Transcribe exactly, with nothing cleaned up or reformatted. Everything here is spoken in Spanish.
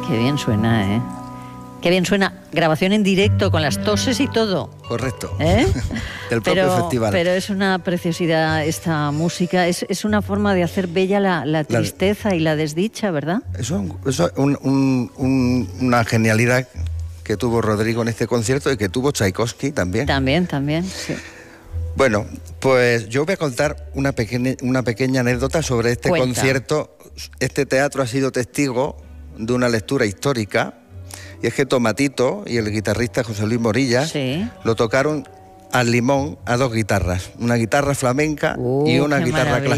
Qué bien suena, ¿eh? Qué bien suena. Grabación en directo, con las toses y todo. Correcto. ¿Eh? Del propio pero, festival. Pero es una preciosidad esta música. Es, es una forma de hacer bella la, la tristeza la... y la desdicha, ¿verdad? Eso es un, un, un, una genialidad que tuvo Rodrigo en este concierto y que tuvo Tchaikovsky también. También, también, sí. Bueno, pues yo voy a contar una pequeña, una pequeña anécdota sobre este Cuenta. concierto. Este teatro ha sido testigo de una lectura histórica, y es que Tomatito y el guitarrista José Luis Morilla sí. lo tocaron al limón a dos guitarras, una guitarra flamenca uh, y una guitarra clásica.